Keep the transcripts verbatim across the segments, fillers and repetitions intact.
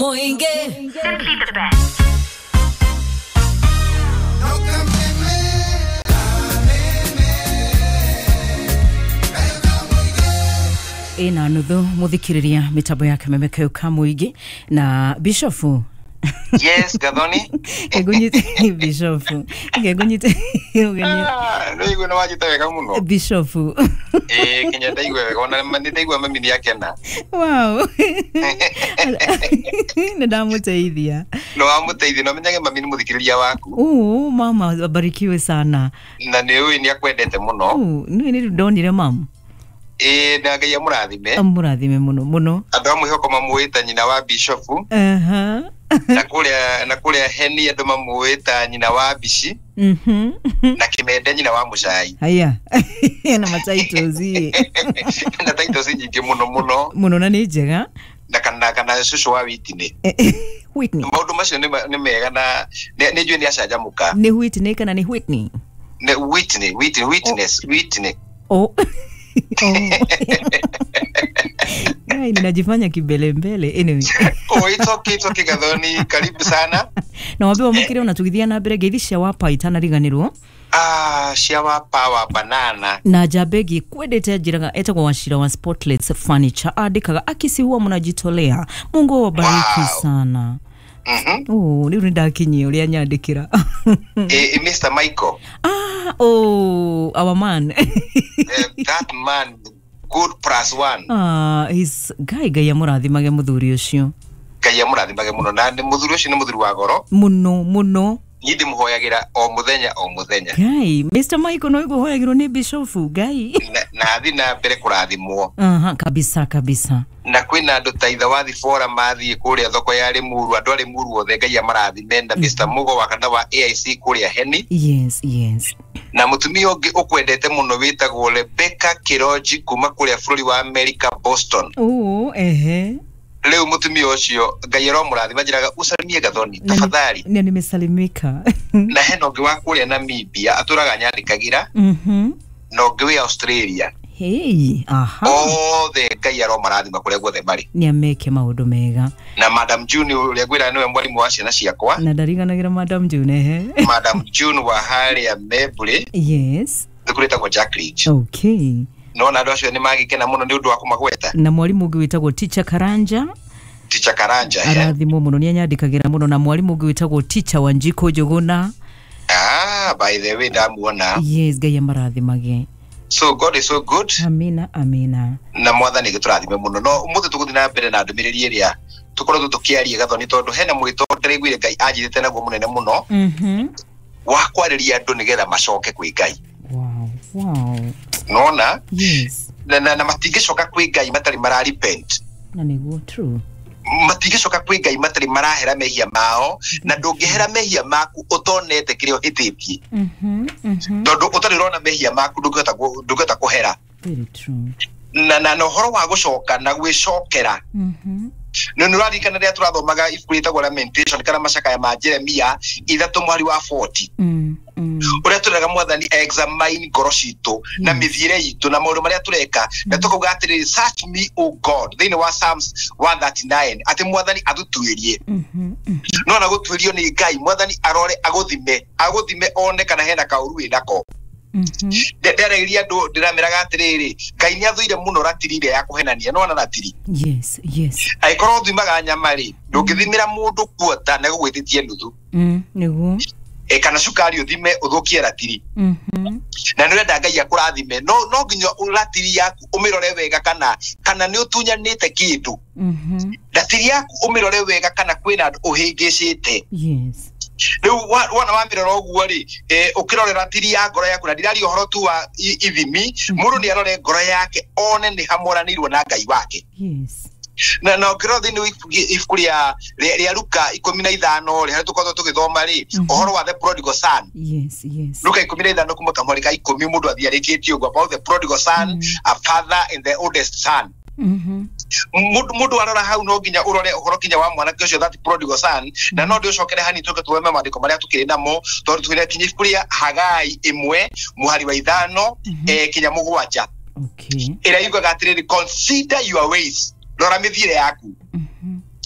Moinge. Simply the best. Ina nuthu muthikiriria mitabo ya kamemekeo ka muigi na Bishofu. Yes, Gathoni. Egunyite Bishofu. Egunyite ugeni. Ah, no igo na wajita wega muno. Bishofu. Eh, kinya ndaigwe wega ona manditaigwa mami ni yake na. Wow. Na ndamuteithia. No amuteithia no menyage mami ni muthikiriria waku. Oo, mama abarikiwe sana. Na ni uyu ni akwendete muno. Oo, ni ni ndonire mama. Eh, na ngai amurathime. Amurathime muno muno. Andu amwe hoko mamuita nyina wa Bishofu. Aha. Na kuria na kuria heni andu mamuita nyina wa Bishi. Mhm. Na Kimende nyina wa Mucai. Haya. Na mataitozi. Na taitozi nyingi muno muno. Muno na ni njega. Na kana kana cucu wa Whitney. Whitney. Maundu macio ni mega na ni njue ni acanjamuka. Ni Whitney kana ni Whitney? Ne Whitney, Whitney, Witness, Whitney. Oh. Oh. Ai, ninajifanya kibele mbele anyway. Oh, it's okay, it's okay Gathoni, karibu sana. Na wabiwa mukire unatugithia na mbere gethi cia wapa itana riganirwo. Ah, cia wapa wa banana. Na Jabegi kwendete njiraga etagwo Wachira wa Spotless Furniture andikaga akisi huwa mnajitolea. Mungu awabariki wow. sana. Mhm. Oh, ni ndakinyia uria nyandikira. Eh, Mister Michael. Ah, oh, our man. uh, that man good plus one. Ah, he's guy guy amurathimage muthuri ucio. Ngai amurathimage muno na ni muthuri ucio ni muthuri wa goro. Muno muno. Nyindi muhoyagira o muthenya o muthenya. Guy, Mister Michael no iguhoyagirwo ni Bishofu guy. Na, na athi na mbere kurathimwo. Aha, kabisa kabisa. Na kwina andu taitha wa thifora mathie kuria thoko ya Limuru andu ari Limuru othe Ngai amarathime na Mister Mugo wa kana wa A I C kuria Heni. Yes, yes. Na mutumia ungi ukwendete muno witagwo Rebecca Kiroji kuma kuria bururi wa America Boston. Oh, ehe. Leo mutumia ucio Ngai aromurathima njiraga usalimie Gathoni tafadhali. Ni nimesalimika. Na heno ngi wa kuria Namibia aturaga nyandikagira. Mhm. No ngi wa Australia. Hey, aha. Oh, the Ngai aromurathima kuria guothe bari. Ni ameke maundu mega. Na Madam June uria gwira niwe mwalimu wa ciana ciakwa. Na ndariganagira Madam June he. Madam June wa Haria Mebule. Yes. Dukureta kwa Jackridge. Okay. No na ndo acio ni magikena muno ni undu wa kumagweta. Na mwalimu ungi witagwo Teacher Karanja. Teacher Karanja. Arathimo muno ni anyandikagira muno na mwalimu ungi witagwo Teacher Wanjiko Jogona. Ah, by the way ndamuona. Yes, Ngai amarathimage. So God is so good. Amina, amina. Na mwathani giturathime muno. No muthe tuguthi na mbere na ndumiriri iria tukorwo tukiaria Gathoni tondu hena mwito ndirigwire Ngai anjirite naguo munene muno. Mhm. Wa kwariria andu nigetha macoke kwi Ngai. Wow, wow. Nona? Yes. Na na, na matigicoka kwi Ngai matari mara repent. Na niguo true. Matigicoka kwi Ngai matari marahera mehia mao na ndungihera mehia maku utonete kirio hititie. Mhm. Mhm. Tondu utari rona mehia maku ndungihota ndungihota kuhera. Very true. Na na no horo wa gucoka na gwicokera. Mhm. No nurarikana ria turathomaga ibuku ritagwo Lamentation kana macakaya ma Jeremia ithatu mwari wa forty. Mm. Uria turaga mwathani examine ngoro citu na mithiire itu na maundu maria tureka na tukuga atiri search me o God thini wa Psalms one thirty-nine ati mwathani athutuirie. Mhm. No na gutuirio ni Ngai mwathani arore aguthime aguthime one kana hena kauru inako. Mhm. Ndereiria ndu ndiramiraga atiriri Ngai ni athuire muno ratirire ya kuhenania no na ratiri. Yes, yes. Aikoro thimaga nyamari ndungithimira mundu kuota na gugwititie nuthu. Mm, niguo. E kana cukari uthime uthukie ratiri. Mhm. Na nurenda Ngai akurathime no no nginya ratiri yaku umirore wega kana kana ni utunyanite kindu. Mhm. Ratiri yaku umirore wega kana kwina andu uhingicite. Yes. Riu wana wa miroro oguo ri eh ukirore ratiri ya ngoro yaku na ndirari uhoro tu wa ithimi mundu ni arore ngoro yake one ni hamuranirwo na Ngai wake. Yes. Na na ukirore thini ifukuria ria Luka ikumi na ithano ri hari tukoto tugithoma ri uhoro wa the prodigal son. Yes, yes. Luka ikumi na ithano kuma kamuri ka ikumi mundu athiarikitio go about the prodigal son, a father and the oldest son. Mhm. Mundu mundu arora hau no nginya urore uhoro kinya wa mwana kio that prodigal son na no ndio cokere hani tuke tuweme maandiko maria tukiri namo tondu twire kinyi ifukuria Hagai imwe muhari wa ithano eh kinya mugwanja. Okay. Ira yuga gatiriri consider your ways. Rora mithire yaku. Mhm.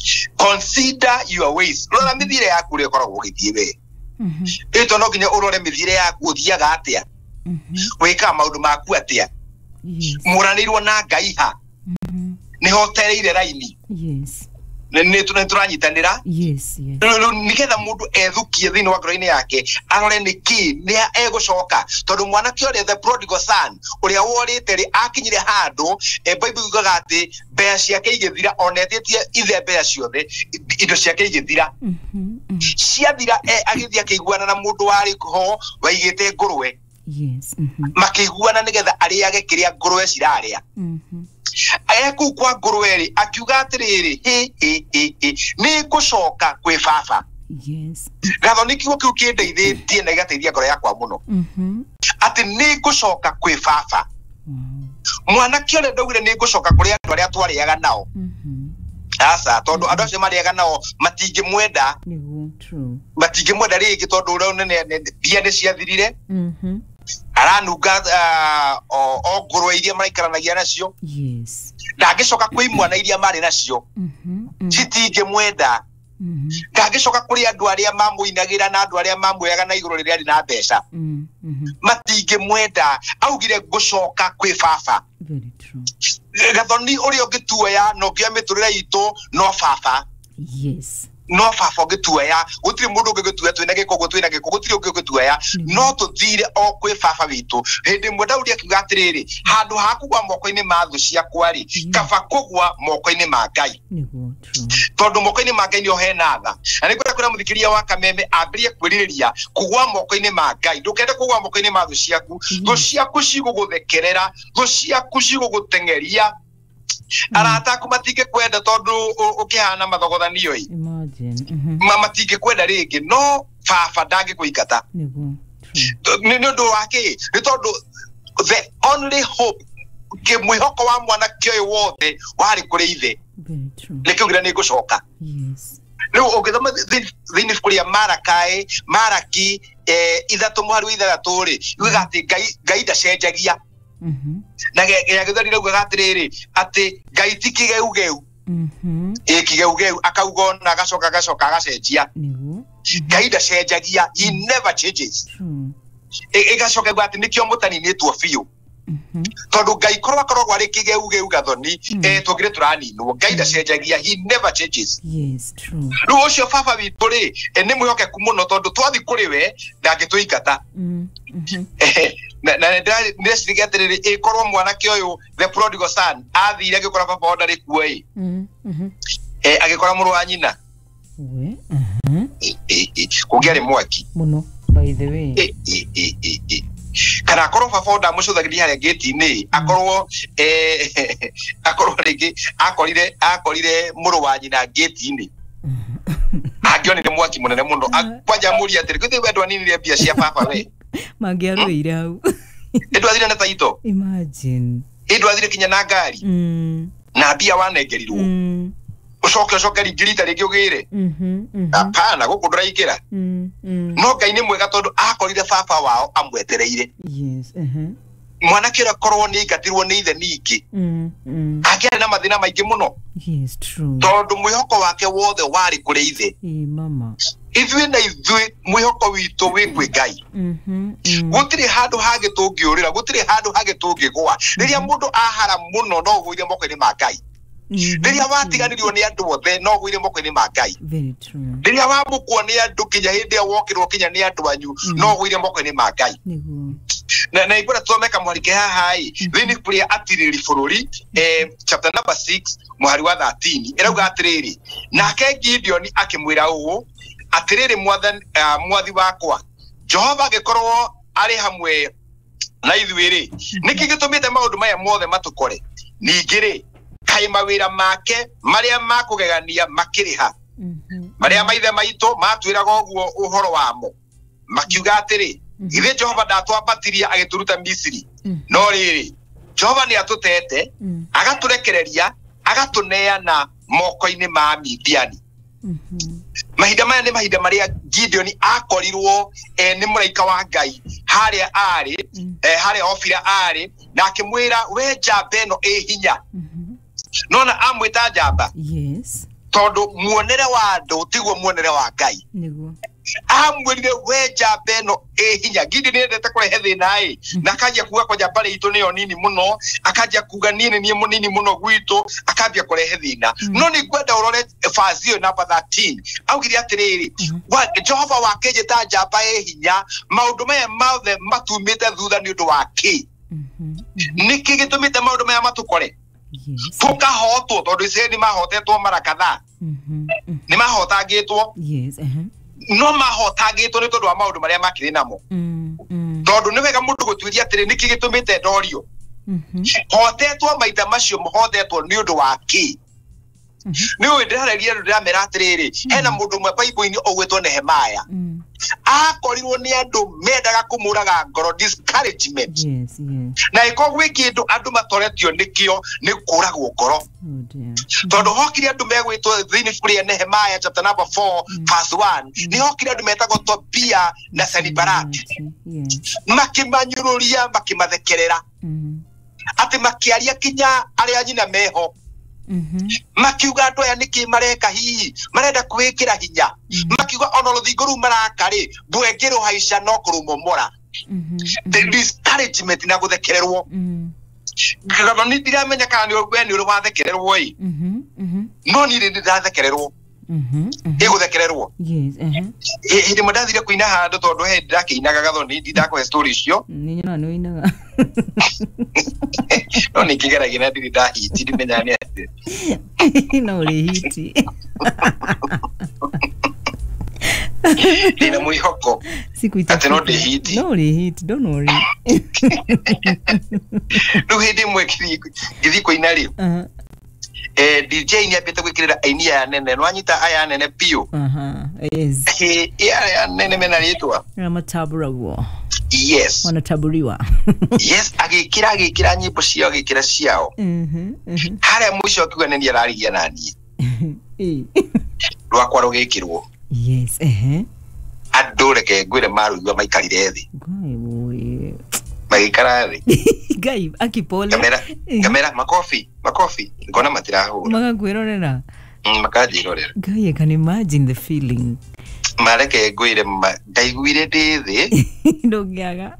consider your ways rora mithire yaku ri koragwo githie we Mhm. ito no nginya urore mithire yaku uthiaga atia Mhm. wika maundu maku atia Yes. muranirwo na ngai ha Mhm. ni hotereire raini Yes. ni turanyitanira Yes, yes. nigetha mundu ethukie thini wa ngoro-ini yake arore niki ni egucoka tondu mwana kiore the prodigal son uria worite ri akinyire handu e bible yugaga ati mbea ciake igithira onetetie ithe mbea ciothe indo ciake igithira Mhm. Mhm. ciathira agithia kiguana na mundu wari ho waigite ngurwe Yes. Mhm. makiguana nigetha ariage kiria ngurwe ciraria Mhm. eku kwa ngurwe akiuga atiriri hi hi hi hi ni gucoka kwi baba Yes. gatho ni kiugo kiu kindeithĩtie na igateithia ngoro yakwa muno Mhm. ati ni ngucoka kwi baba Wow. mwana kione ndaugire ni ngucoka kuri andu aria twariaga nao Mhm. asa tondu andu acio mariaga nao matingimwenda Niguo, true. matingimwenda ringi tondu uria nene mbia ni ciathirire Mhm. aranunga o o ngurwe iria maraikaranagia nacio Yes. ndangicoka kwi mwana iria mari nacio Mhm. Mhm. citingimwenda Mhm. ndangicoka kuri andu aria mamuinagira na andu aria mamwoyaga na iguru riria ari na mbeca Mhm. Mhm. matingimwenda augire ngucoka kwi baba Very true. gathoni uria ungituoya no ngia miturire itu no baba Yes. no baba ungituoya gutiri mundu ungituoya twina gikugu twina gikugu gutiri ungituoya no tuthire o kwi baba witu hindi mwe Daudi akiuga atiriri handu hakugwa moko-ini ma thu ciakwa ri kaba kugwa moko-ini ma Ngai Niguo, true. tondu moko-ini ma Ngai nio hena tha na nĩ kwenda kwĩra mũthikĩria wa Kameme ambirie kwĩrirĩria kugwa moko-ini ma Ngai ndũkende kugwa moko-ini ma thu ciaku thu ciaku cigũgũthekerera thu ciaku cigũgũteng'eria arata aku matingĩkwenda tondu ukihana mathogothanio i Imagine. Mhm. ma matingĩkwenda ringi no baba ndangĩkũingata Niguo, true. nĩ nĩ ũndũ wa kĩ nĩ tondu the only hope kĩmwĩhoko wa mwanake ũyũ wothe warĩ kũrĩ ithe Very true. nĩkĩugire nĩ ngũcoka Yes. rĩu ũngĩthoma thĩinĩ ibuku rĩa Maraki Maraki ithatũ mũhari wa ithathatũ rĩ yugaga atĩ Ngai Ngai ndacenjagia Mhm. na gĩthũri raugaga atĩrĩrĩ atĩ Ngai ti kĩgeugeu Mhm. ĩ kĩgeugeu akauga ona agacoka agacoka agacenjia Niguo. Ngai ndacenjagia he never changes True. ĩgacoka ĩgwa atĩ nĩkĩo mũtaninĩtwo biũ Mhm. tondu Ngai korwo akoragwo arĩ kĩgeugeu gathoni tũngĩrĩ tũraninwo Ngai ndacenjagia he never changes Yes, true. rĩu ũcio baba witũ rĩ nĩ mwĩhokeku mũno tondu twathi kũrĩ we ndangĩtũingata Mhm. Mhm. na na ndĩreciria atĩrĩrĩ ĩkorwo mwanake ũyũ the prodigal son athire agĩkora baba wao ndarĩ kuo ĩ Mhm. Mhm. agĩkora mũrũ wa nyina We. Mhm. kũngĩarĩ mwaki Muno, by the way. Ĩ, ĩ, ĩ, ĩ, ĩ. kana akorwo baba wao ndamũcũthagĩria harĩa ngĩti-inĩ akorwo eh, akorwo rĩngĩ akorire akorire mũrũ wa nyina ngĩti-inĩ angĩonire mwaki mũnene mũno kwanja mũria atĩrĩ githĩ we ndwaninire mbia cia baba we Mangĩarũire hau. ndwathire na taito Imagine. ndwathire kinya na ngari Mm. na mbia wanengerirwo Mm. ucoke ucoke ringĩ rita rĩngĩ ũgĩre Mhm. Mhm. apana gũkũ ndũraingĩra Mm. Mm. no Ngai nĩ mwega tondũ akorire baba wao amwetereire Yes. Mhm. mwanake ũrĩa korwo nĩ aingatirwo nĩ ithe ningĩ Mm. Mm. angĩarĩ na mathĩna maingĩ mũno Yes, true. tondũ mwĩhoko wake wothe warĩ kũrĩ ithe Eh, mama. ithuĩ na ithuĩ mwĩhoko witũ wĩ kwĩ Ngai Mhm. Mm. gũtirĩ handũ hangĩ tũngĩũrĩra gũtirĩ handũ hangĩ tũngĩgũa rĩrĩa mũndũ ahara mũno no ũgũire moko-inĩ ma Ngai Mhm. rĩrĩa watiganirio nĩ andũ othe no ũgũire moko-inĩ ma Ngai Very true. rĩrĩa wamũkwo nĩ andũ kinya hĩndĩ ĩyo wokĩrwo kinya nĩ andũ anyu no ũgũire moko-inĩ ma Ngai Niguo. na na ikwenda tusome kamwarike haha ĩ thĩinĩ kũrĩa atirĩri bũrũri eh, chapter number six mũhari wa thirteen ĩrauga atĩrĩrĩ nake Gideon akĩmwĩra ũũ atĩrĩrĩ mwathani uh, mwathi wakwa Jehova agĩkorwo arĩ hamwe na ithuĩ rĩ nĩkĩ gĩtũmĩte maũndũ maya mothe matũkore ningĩ rĩ kaĩ mawĩra make marĩa makũgegania makĩrĩ ha Mhm. marĩa maithe maitũ matwĩraga ũguo ũhoro wamo makiuga atĩrĩ githĩ Jehova ndatwambatirie agĩtũruta Misiri no rĩrĩ Jehova nĩ atũtete Mm. agatũrekereria agatũneana moko-inĩ ma Midiani Mhm. mahinda maya nĩ mahinda marĩa Gideon akorirwo eh, nĩ mũraika wa Ngai harĩa arĩ eh, harĩa Ofira arĩ na akĩmwĩra we njamba ĩno ĩ hinya Mhm. nona amwĩta njamba Yes. tondu muonere wa andu tiguo muonere wa Ngai niguo amwirire we njamba ĩno ĩ hinya Gidi nĩ endete kũrehe thĩna ĩ na akajia kuga kwa njamba itũ nĩyo nini mũno akajia kuga niĩ nĩ niĩ mũnini mũno gwitũ akambia kũrehe thĩna no nĩ ngwenda ũrore verse ĩyo number thirteen augire atĩrĩrĩ Jehova wakĩnjĩta njamba ĩ hinya maũndũ maya mothe matumĩte thutha nĩ ũndũ wa kĩ nĩkĩ gĩtũmĩte maũndũ maya matũkore tukahotwo tondu Israeli mahotetwo mara kadhaa nĩ mahotangĩtwo yes uh-huh. no mahotangĩtwo nĩ tondu wa maũndũ marĩa makĩrĩ namo tondu nĩ wega mũndũ gũtuĩria atĩrĩ nĩkĩ gĩtũmĩte ndorio hotetwo maita macio mahotetwo nĩ ũndũ wa kĩ nĩ ũĩ ndĩrareria andũ ndĩramera atĩrĩrĩ hena mũndũ ũmwe Bible-inĩ ũgwĩtwo Nehemaya akorirwo nĩ andũ mendaga kũmũraga ngoro discouragement yes yes na ĩko gwĩ kĩndũ andũ matoretio nĩkĩo nĩ kũragwo ngoro tondu hokire andũ megwĩtwo thĩinĩ kũrĩa Nehemaya chapter number four verse one nĩ hokire andũ metagwo Tobia na Sanibarat makĩmanyũrũria makĩmathekerera atĩ makĩaria kinya arĩa nyina meho makiuga andũ aya nĩkĩ mareka hihi marenda kwĩkĩra hinya makiuga ona rũthingo rũu maraka rĩ mbwengero haica no kũrũmomora the discouragement na gũthekererwo kana nĩ ndiramenya kana nĩ ũrwe nĩ ũrĩ wathekererwo ĩ no niĩ nĩ ndathekererwo ĩgũthekererwo hĩndĩ ĩmwe ndathire kũina handũ tondu he ndakĩinaga gathoni ndakũhe story icio nĩ nyona nĩ ũinaga no nĩ kĩgeragia na ndirĩ ndahiti ndimenya nĩ atĩ no ũrĩ hiti ndĩna mwĩhoko atĩ no ndĩ hiti no ũrĩ hiti don't worry rĩu hĩndĩ ĩmwe ngĩthiĩ kũina rĩ eh D J ni apete gwikirira aini ya nene no anyita aya nene pio aha yes eh ya nene mena ritwa amataburaguo yes wanataburiwa yes agikira agikira nyimbo ciao agikira ciao mhm mhm haria mwisho akiuga neni ararigia nani eh rwakwa rugikirwo yes eh andu reke ngwire maruigwa maikarire thi ngai magikara thi ngai akipole kamera kamera makofi makofi ngona matirahu magakwirorera makajirorera ngai I can imagine the feeling mareke ngwire ndaiguire ndithi ndongiaga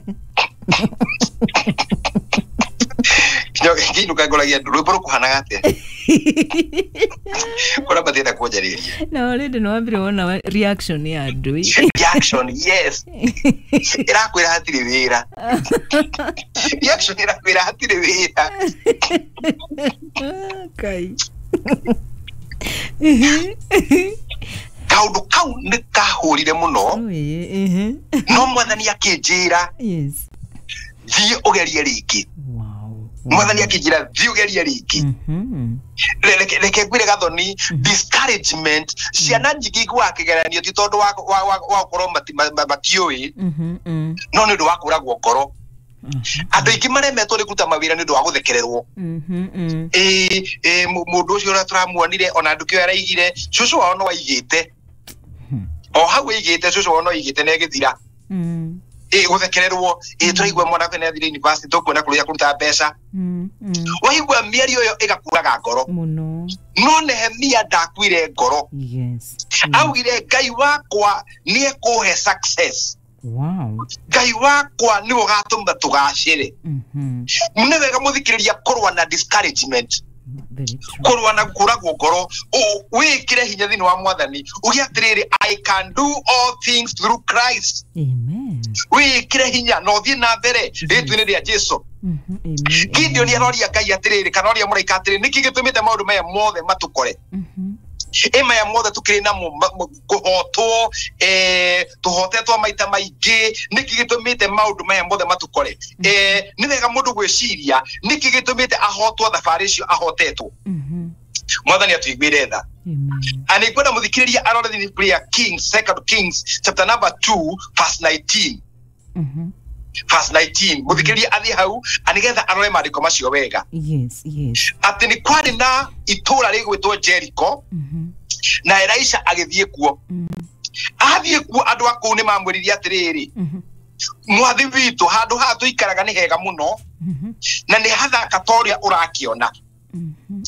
Yo ngiru kangolagia rwimbo rukuhanaga atia kora bathira kujariria no rede no ambire wona reaction ya andu reaction yes irakwira hatire wira reaction irakwira hatire wira kai kaundu kau nĩ kahũrire mũno no mwathani akĩnjĩra yes thiĩ ũgerie rĩngĩ mwathani akĩnjĩra thiĩ ũgerie rĩngĩ reke ngwĩre gathoni discouragement ciana nyingĩ igwa kĩgeranio ti tondũ wa wa gũkorwo matiũĩ no nĩ ũndũ wa kũragwo ngoro andũ aingĩ maremetwo nĩ kũruta mawĩra nĩ ũndũ wa gũthekererwo ĩĩ mũndũ ũcio ũrĩa tũramuonire ona ndukio araigire cũcũ wao no aigĩte o hau aigĩte cũcũ wao no aigĩte na ĩgĩthira ĩĩ gũthekererwo ĩĩ tũraigua mwana kwene athire university tũkuona kũrĩa kũruta mbeca waigua mĩario ĩyo ĩgakuraga ngoro no Nehemia ndakuire ngoro augire Ngai wakwa nĩ ekũhe success wow Ngai wakwa nĩ ũgatũma tũgacĩre nĩ wega mũthikĩrĩria kũrũa na discouragement kũrũa na kũragwo ngoro wĩkĩre hinya thĩinĩ wa mwathani uge atĩrĩrĩ I can do all things through Christ amen wĩkĩre hinya na ũthiĩ na mbere rĩtwa-inĩ rĩa Jesũ Gideon aroria Ngai atĩrĩrĩ kana oria mũraika atĩrĩrĩ nĩkĩ gĩtũmĩte maũndũ maya mothe matũkore emaya mothe tukiri na kuhotwo eh tuhotetwo maita maingĩ niki gitumite maundu maya mothe matukore eh ni wega mundu gwiciria niki gitumite ahotwo thabari cio ahotetwo mwathani atuigwire tha ani kwenda muthikiriria arore thini prayer Kings second Kings chapter number two verse nineteen mhm verse nineteen muthikiriria athi hau anigetha arore maandiko macio wega yes yes ati ni kwari na itura rigwitwo Jericho mhm na Elisha agithie kuo athie kuo andu akuu ni mamwiririe atiriri mwathi witu handu ha tuikaraga ni hega muno na ni hathaka toria urakiona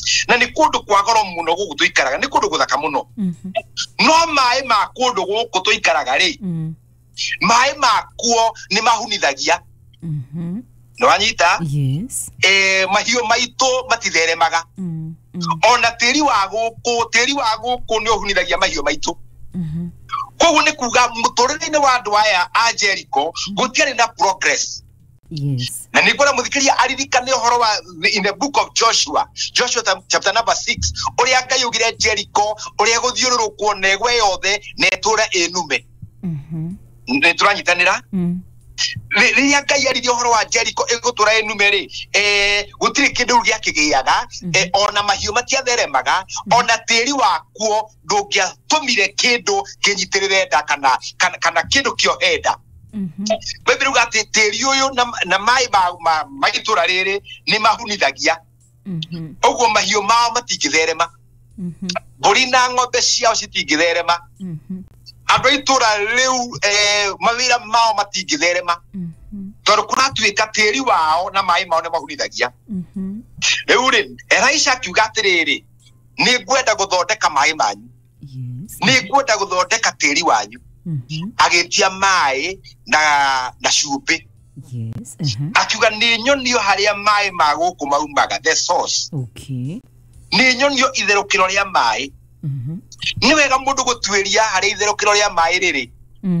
na nĩ kũndũ kwa goro mũno gũkũ tũikaraga nĩ kũndũ gũthaka mũno no maĩ ma kũndũ gũkũ tũikaraga rĩ maĩ makuo nĩ mahunithagia no wanyita yes eh mahiũ maitũ matitheremaga ona tĩri wa gũkũ tĩri wa gũkũ nĩ ũhunithagia mahiũ maitũ koguo nĩ kuga mũtũrĩre-inĩ wa andũ aya a Jericho gũtiarĩ na progress yes na nĩ ngwenda mũthikĩria aririkane ũhoro wa in the book of Joshua Joshua chapter number six ũrĩa Ngai augire Jericho ũrĩa gũthiũrũrũkwo na ĩgwe yothe na ĩtũũre ĩnume nĩ tũranyitanĩra rĩrĩa Ngai aririe ũhoro wa Jericho ĩgũtũũra ĩnume rĩ eh gũtirĩ kĩndũ gĩakĩgĩaga ona mahiũ matiatheremaga ona tĩri wakuo ndũngĩatũmire kĩndũ kĩnyitĩrĩre nda kana kana kĩndũ kĩohenda Bible ugate tĩri ũyũ na maĩ ma magĩtũra rĩrĩ nĩ mahunithagia ũguo mahiũ mao matingĩtherema mbũri na ng'ombe ciao citingĩtherema andũ itũra rĩu mawĩra mao matingĩtherema tondũ kũratuĩka tĩri wao na maĩ mao nĩ mahunithagia rĩu rĩ Elisha akiuga atĩrĩrĩ nĩ ngwenda gũthondeka maĩ manyu nĩ ngwenda gũthondeka tĩri wanyu agĩtia maĩ na na cumbĩ yes akiuga nĩ nyonio harĩa maĩ ma gũkũ maumaga the source okay nĩ nyonio itherũkĩro rĩa maĩ nĩ wega mũndũ gũtuĩria harĩa itherũkĩro rĩa maĩ rĩrĩ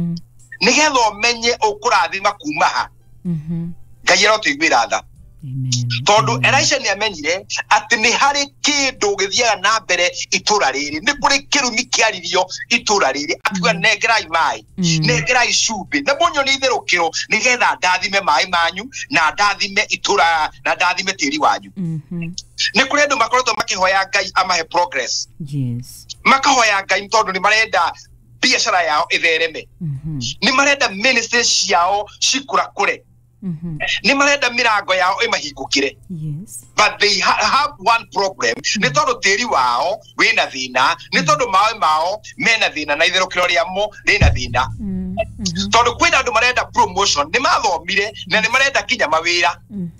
nĩgetha ũmenye ũkũrathima kuma ha Ngai arotũiguĩra tha tondũ Elisha nĩ amenyire atĩ nĩ harĩ kĩndũ gĩthiaga na mbere itũra rĩrĩ nĩ kũrĩ kĩrumi kĩaririo itũra rĩrĩ akiuga nengerai maĩ nengerai cumbĩ na mũnyonie itherũkĩro nĩgetha ndathime maĩ manyu na ndathime itũra na ndathime tĩri wanyu nĩ kũrĩ andũ makoretwo makĩhoya Ngai amahe progress yes makahoya Ngai tondũ nĩ marenda biacara yao ĩthereme nĩ marenda ministry ciao cikũrakũre ni marenda mirango yao imahingũkire yes but they ha have one problem nĩ tondũ tĩri wao wĩna thĩna nĩ tondũ maĩ mao mena thĩna na itherũkĩro rĩamo rĩna thĩna tondũ kwĩna andũ marenda promotion nĩ mathomire na nĩ marenda kinya mawĩra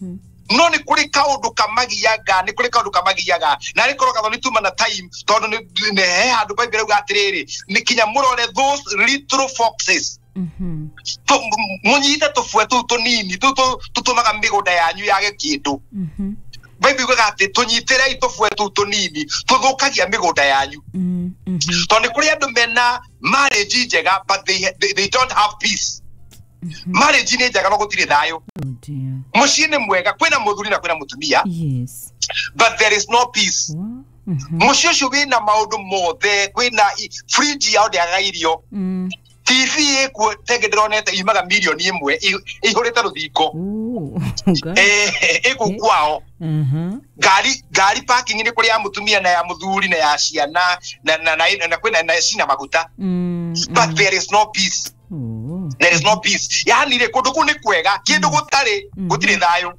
no nĩ kũrĩ kaũndũ kamagiaga nĩ kũrĩ kaũndũ kamagiaga na nĩ kũrĩ kaũndũ nĩtuma na time tondũ nĩ he handũ Bible auga atĩrĩrĩ nĩ kinya mũrore those little foxes munyite tũbwe tũu tũnini tũtũmaga mĩgũnda yanyu yage kĩndũ Bible auga atĩ tũnyitĩrei tũbwe tũu tũnini tũthũkagia mĩgũnda yanyu tondũ nĩ kũrĩ andũ mena marriage njega but they, they, they don't have peace marriage nĩ njega no gũtirĩ thayũ mũciĩ nĩ mwega kwĩna mũthuri na kwĩna mũtumia yes but there is no peace mũciĩ ũcio wĩna maũndũ mothe kwĩna fridge yao ndĩagaga irio T V ĩkuo tenge ndĩronete imaga milioni ĩmwe ĩihũrĩte rũthingo eh ĩkuo kwao ngari ngari parking nĩ kũrĩ ya mũtumia na ya mũthuri na ya ciana na na na kwĩna na cina maguta but there is no peace there is no peace yani rĩ kũndũ kũu nĩ kwega kĩndũ gũtarĩ gũtirĩ thayũ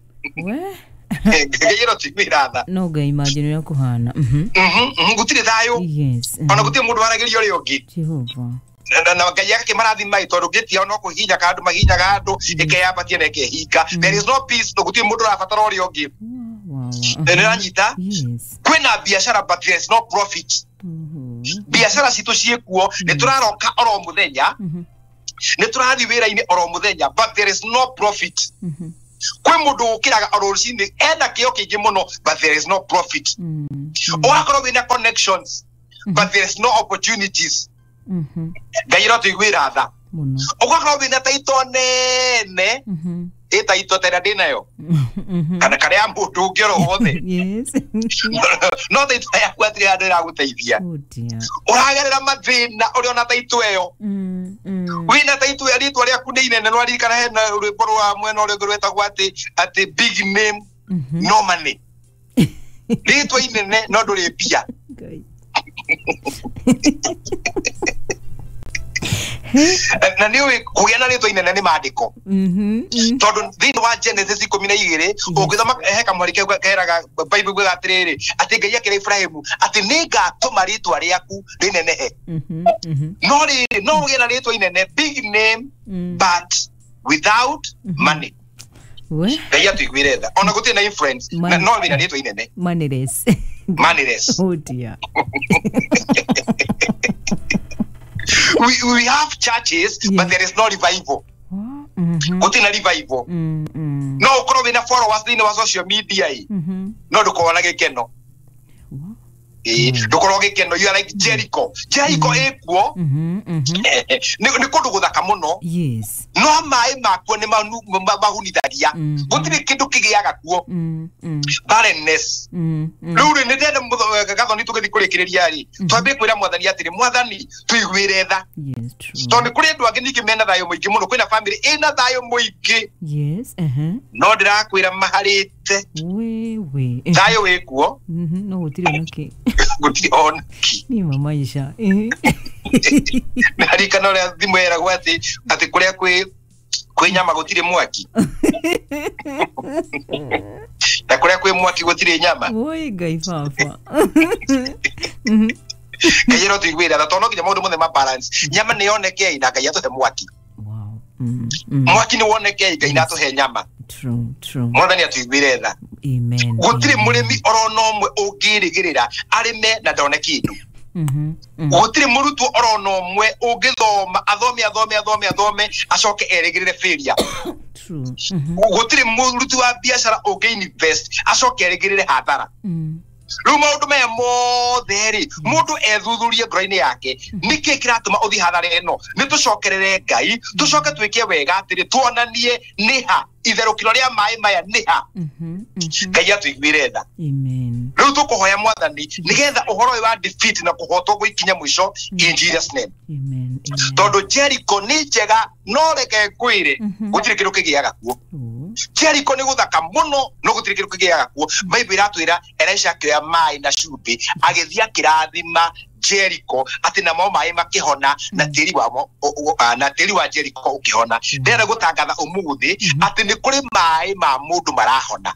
ngĩyĩro tiguĩra tha no Ngai imagine ya kuhana mhm gũtirĩ thayũ yes ona gũtirĩ mũndũ waragĩrio ũrĩa ũngĩ Jehova na Ngai yake marathima tondũ gĩtia no kũhinya kandu mahinyaga andũ ĩkeyambatie na ĩkehinga there is no peace no gũtirĩ mũndũ arabatara ũrĩa ũngĩ nĩranyita kwĩna biacara but there is no profit biacara citũ ciĩkuo nĩ tũraroka oro mũthenya nĩ tũrathiĩ wĩra-inĩ oro mũthenya but there is no profit kwĩ mũndũ ũkĩraga oro rũcinĩ ena kĩo kĩingĩ mũno but there is no profit ũgakorwo wĩna connections but there is no opportunities Ngai arotũiguĩra tha ũgakorwo wĩna taito nene ĩtaito tena ndĩnayo kana karĩa mũndũ ũngĩ oro wothe no taito yaku atirĩ handũ ĩragũteithia ũragerera mathĩna ũrĩ ona taito ĩyo wĩna taito ya rĩtwa rĩaku nĩ inene no aririkana hena rwĩmbo rwa mwena ũrĩa ũngĩ rwĩtagwo atĩ atĩ big name no money rĩtwa inene no ndũrĩ mbia na niwe kugĩa na rĩtwa inene nĩ maandĩko tondũ thĩinĩ wa Genesis ikũmi na igĩrĩ ũngĩthoma he kamwari keraga Bible auga atĩrĩrĩ atĩ Ngai akĩra Ibrahimu atĩ nĩ ngatũma rĩtwa rĩaku rĩnenehe no rĩrĩ no ũgĩe na rĩtwa inene big name but without money Ngai atũiguĩre tha ona gũtirĩ na influence no wĩna rĩtwa inene moneyless Moneyless. Oh dear. we we have churches, Yeah. but there is no revival. Mhm. Kutina revival. Mm. Mm. No ukoro wina followers thini wa social media i. Mhm. No ndukona gikeno. Eh, ndukoro gikeno, you are like Jericho. Jericho ekuo. Mhm. Mhm. Ni ni kundu guthaka muno. Yes. No mai makuo ni manu mahunithagia. Mhm. Gutiri kindu kigiaga kuo. Mm. Mm. Barrenness. Mm. Mm. Riu ni ndenda gathoni tugithi kurikiria ri. Twambe kwira mwathani atiri mwathani tuigwire tha. Yes, true. Tondu kuri andu angi niki mena thayo muingi muno kwina family ina thayo muingi. Yes. Uh-huh. No ndirakwira maharite. We we. Thayo wikuo. Mhm. No gutire naki. Gutiri onaki. Ni mama Isha. Eh. Narika no ria thimu era gwati ati kuria kwi kwi nyama gutire mwaki. Na kuria kwi mwaki gutire nyama. Oi gai fafa. Mhm. Kayero tuigwira tha tono kinya mundu muthe ma balance. Nyama ni yoneke ina ngai atuhe mwaki. Wow. Mm. Mm. Mwaki ni woneke ngai na atuhe nyama. True, true. Mwathani atuigwire tha. Amen. Gutire murimi orono mwe ungirigirira arime na ndone kindu. Mhm. Gutire murutwo orono mwe ungithoma athome athome athome athome acoke erigirire failure. True. Mhm. Gutire murutwo wa biashara ungi-invest acoke erigirire hathara. Mm. Riu maundu maya mothe ri mundu ethuthurie ngoro-ini yake niki kiratuma uthi hathara ino ni tucokerere ngai tucoke twike wega atiri tuonanie niha itherukiro ria mai maya niha Mhm. ngai atuigwire tha. Amen. Riu tukuhoya mwathani nigetha uhoro wa defeat na kuhotwo gwikinya mwisho in Jesus name. Amen. Amen. Tondu Jericho ni njega no reke kwire gutire kindu kigiaga kuo. Jericho ni guthaka muno no gutire kindu kigiaga kuo. Bible iratwira Elisha akioya mai na cumbĩ agithia kirathima Jericho ati namo mai makihona na tiri wamo na tiri wa Jericho ukihona. Ndera gutangatha umuthi ati ni kuri mai ma mundu marahona.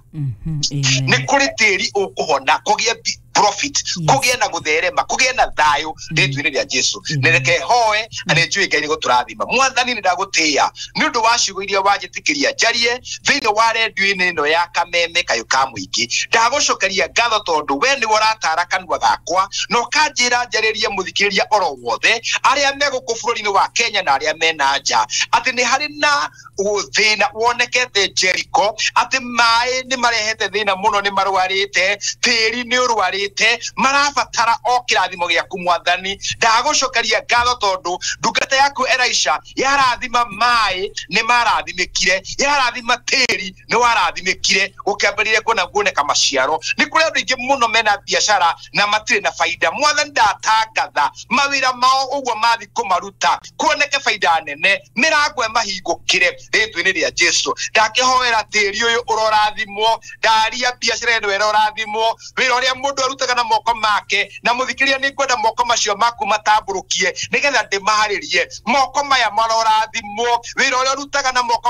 Ni kuri tiri ukuhona kugie profit kugie na gutherema kugie na thayo ritwini ria Jesu. Nereke hoe ane njui ngai ni guturathima. Mwathani ni ndagutia ni undu wa ciugo iria wanjitikiria njarie thiini wa redio-ini ino ya Kameme kayo ka muingi. Ndagucokeria ngatho tondu we ni uratara kanua gakwa no kanjira njaririe muthikiriria oro wothe aria me guku bururi-ini wa Kenya na aria mena nja ati ni hari na thina wonekete Jericho ati mai ni marehete thina muno ni marwarite tiri ni urwarite marabatara o kirathimo giaku Mwathani. Ndagucokeria ngatho tondu ndungata yaku Elisha yarathima mai ni marathimikire yarathima tiri ni warathimikire ukiambirire kuona guoneka maciaro. Ni kuri andu ingi muno mena biashara na matire na faida. Mwathani ndatangatha mawira mao uguo mathi kumaruta kuoneke faida nene mirango mahingukire ritwini ria Jesu. Ndakihoera tiri uyu urorathimwo ndaria biashara ino irorathimwo wira uria mundu arutaga na moko make na muthikiria ni kwenda moko macio maku matamburukie nigetha ndimaharirie moko maya marorathimwo wira uria arutaga na moko